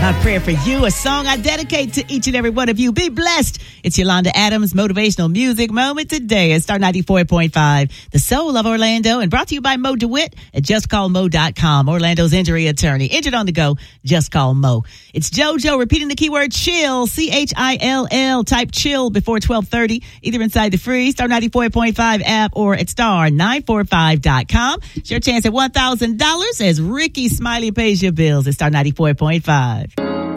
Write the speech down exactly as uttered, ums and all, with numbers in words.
My prayer for you, a song I dedicate to each and every one of you. Be blessed. It's Yolanda Adams' motivational music moment today at Star ninety-four point five, the soul of Orlando, and brought to you by Mo DeWitt at just call mo dot com, Orlando's injury attorney. Injured on the go, just call Mo. It's JoJo repeating the keyword chill, C H I L L. Type chill before twelve thirty, either inside the free Star ninety-four point five app or at star nine four five dot com. It's your chance at one thousand dollars as Ricky Smiley pays your bills at Star ninety-four point five.